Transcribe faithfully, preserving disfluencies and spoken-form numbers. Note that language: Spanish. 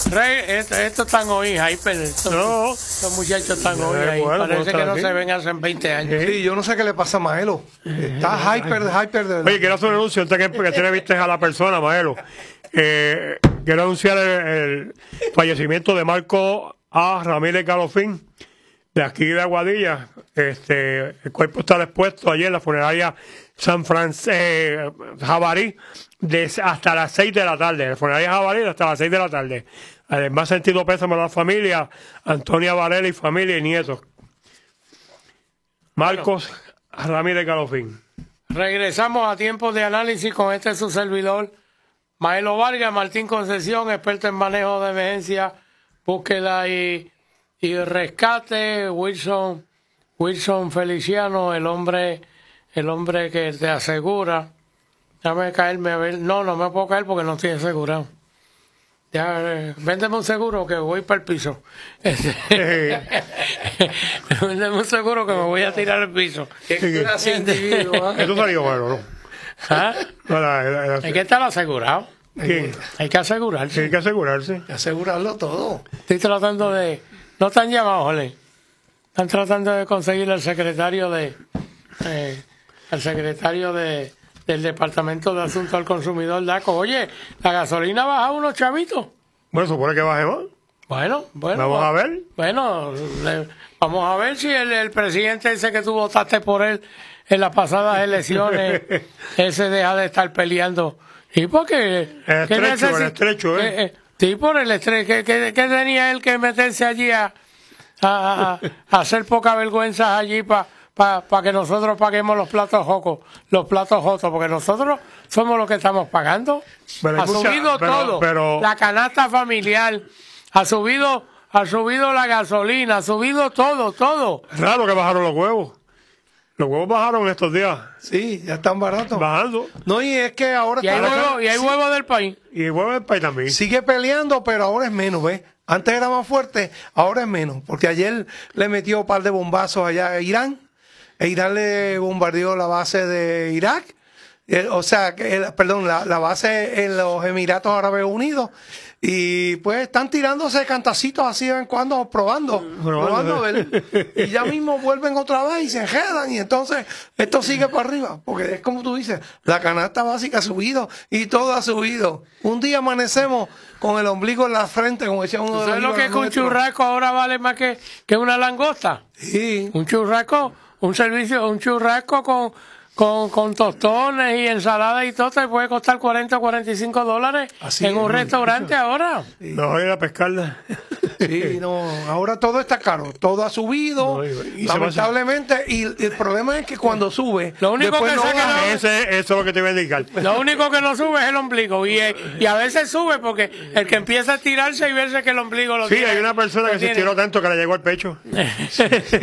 Rey, esto, esto están hoy, hyper. Estos, No. estos muchachos están hoy Eh, ahí. bueno, Parece bueno, que no está se aquí. ven hace veinte años. Sí, yo no sé qué le pasa a Maelo. Está hyper, hyper de verdad. Oye, quiero hacer un anuncio antes que, que te vistes a la persona, Maelo. Eh, quiero anunciar el, el fallecimiento de Marco A. Ramírez Galofín, de aquí de Aguadilla. Este, el cuerpo está dispuesto ayer en la funeraria San Francisco, eh, Jabarí, de, hasta las seis de la tarde. La funeraria Jabarí hasta las seis de la tarde. El más sentido pésame a la familia, Antonia Varela y familia y nietos. Marcos bueno. Ramírez Galofín. Regresamos a tiempos de análisis con este su servidor, Maelo Vargas, Martín Concesión, experto en manejo de emergencia, búsqueda y, y rescate, Wilson, Wilson Feliciano, el hombre, el hombre que te asegura. Déjame caerme a ver. No, no me puedo caer porque no estoy asegurado. Ya, eh, véndeme un seguro que voy para el piso. Véndeme un seguro que me voy a tirar al piso. ¿Qué clase de individuo, ¿eh? Esto salió bueno, ¿no? ¿Ah? No, la- la- la- Hay que estar asegurado. ¿Quién? Hay que asegurarse. Hay que asegurarse. Asegurarlo todo. Estoy tratando de... No están llamados, Jolín. Están tratando de conseguir al secretario de... Eh, al secretario de... del Departamento de Asuntos al Consumidor, DACO. Oye, la gasolina ha bajado unos chavitos. Bueno, supone que baje más. Bueno, bueno. Vamos a ver. Bueno, le- vamos a ver si el, el presidente ese que tú votaste por él en las pasadas elecciones, ese deja de estar peleando. ¿Y por qué? El ¿Qué estrecho, el necesi- estrecho, ¿eh? eh, eh, sí, por el estrecho. ¿Qué, qué, qué tenía él que meterse allí a, a, a- a hacer poca vergüenza allí para pa, pa que nosotros paguemos los platos jocos, los platos jotos? Porque nosotros somos los que estamos pagando. Pero ha hay mucha- subido pero- todo. pero- La canasta familiar, ha subido, ha subido la gasolina, ha subido todo, todo. Raro que bajaron los huevos. Los huevos bajaron estos días. Sí, ya están baratos. Bajando. No, y es que ahora Y hay está- huevo, y hay sí, huevo del país. Y el huevo del país también. sigue peleando, pero ahora es menos, ¿ves? Antes era más fuerte, ahora es menos. Porque ayer le metió un par de bombazos allá a Irán. E Irán le bombardeó la base de Irak. Eh, o sea, que, el- perdón, la, la base en los Emiratos Árabes Unidos. Y pues están tirándose cantacitos así de vez en cuando, probando, probando a ver. Y ya mismo vuelven otra vez y se enredan. Y entonces esto sigue para arriba. Porque es como tú dices, la canasta básica ha subido y todo ha subido. Un día amanecemos con el ombligo en la frente, como decía uno de los ¿Sabes lo que es que un nuestros. churrasco ahora vale más que, que una langosta? Sí. Un churrasco, un servicio, un churrasco con, con, con tostones y ensalada y todo te puede costar cuarenta o cuarenta y cinco dólares Así en es, un ¿no? restaurante ahora. No voy a ir a pescarla. Sí, no, ahora todo está caro, todo ha subido, No, y- y se lamentablemente, y el problema es que cuando sube, Lo único después que no sé que baja. no- Ese, eso es lo que te iba a indicar. Lo único que no sube es el ombligo y, eh, y a veces sube porque el que empieza a tirarse y verse que el ombligo lo Sí, tiene- hay una persona lo que se tiene. estiró tanto que le llegó al pecho.